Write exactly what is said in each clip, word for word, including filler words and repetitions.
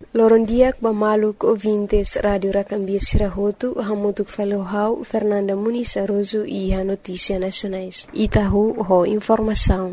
Loron diak ba maluk ouvintes Radio Racambia Sirahotu, hamutuk falohau Fernanda Muniz Aroso e a Notícia Nacionais. Itahu ho informação.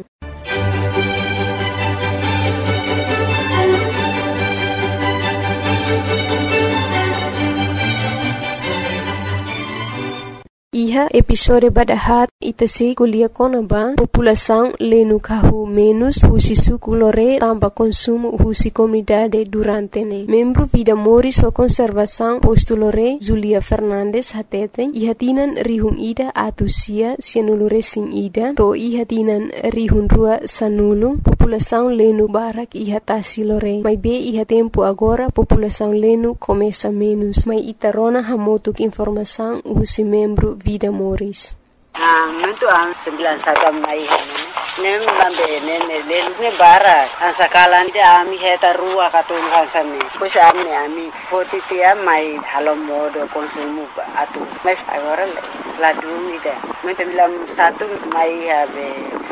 Iha episode badahat itase kuliah konaba população lenu kahu menos husi suku lore tamba consumo husi comunidade durante ne. Membro vida moris o conservação posto lore Zulia Fernandes hatete iha tinan rihun ida atusia sianulure sin ida to iha tinan rihun rua sanulu população lenu barak iha tasi lore. Mai be iha tempo agora população lenu começa menos. Mai itarona hamotuk informação husi membro vida moris. Ah, muito an sembilan satu mai hane. Nem lambe nem lelu ne bara. An sakalan dia ami heta rua katun hansane. Pois ami ami forty tia mai halo modo konsumu atu. Mas agora la dumida. Muito bilam satu mai habe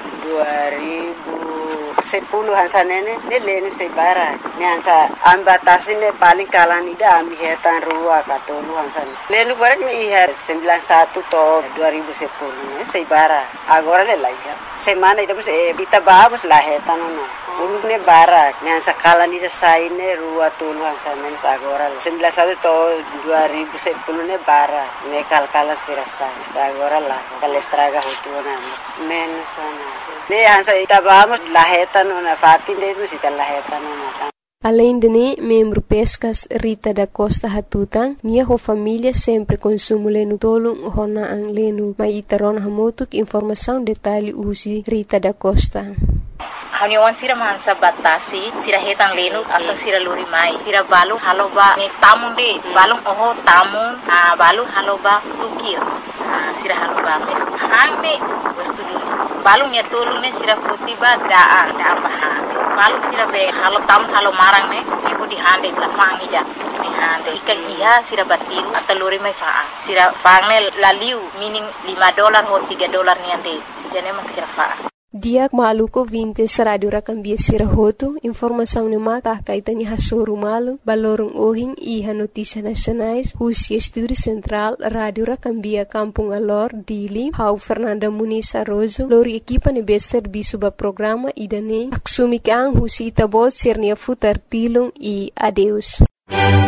dua ribu sepuluh hansanene ne lenu sebara ne hansa ambatasi ne paling kalan ida ami hetan rua katolu hansan lenu barak ne iha sembilan satu to dua ribu sepuluh ne sebara agora ne laiha semana ida mus e kita bagus la hetan no uluk ne barak ne hansa kalan ida sai ne rua tolu hansan ne agora sembilan satu to dua ribu sepuluh ne bara ne kal-kala sirasta agora la kalestraga hutuna menos sana ne hansa ita vamos la hetan na fatin de mus ita la hetan na. Além de ne, membro pescas Rita da Costa Hatutang, nia ho família sempre consumo lenu tolong hona ang lenu. Mai itaron hamotuk informação detalhe usi Rita da Costa. Haniwan sira mansa batasi sira hetang lenu atau sira luri mai sira balung haloba ni tamun de balung oho tamun ah balung haloba tukir ah sira haloba mes hanne wastu dulu balung ya tolu ne sira futiba daa daa baha balung sira be halo tamun halo marang ne ibu di hande la fangi ja ni hande ikan iha sira batiru atau luri mai faa sira fangne laliu meaning lima dolar ho tiga dolar ni ande jane mak sira faa. Diak maluko vintes Radio Racambia Sirahotu, informação ne maka kaitani hasoru malu, balorong ohing iha Notícia Nacionais, husi estúdio central Radio Racambia Kampung Alor, Dili, hau Fernanda Muniz Aroso, lori equipa ne bester bisuba programa idane, aksumik ang husi itabot sirnia futar tilong e adeus.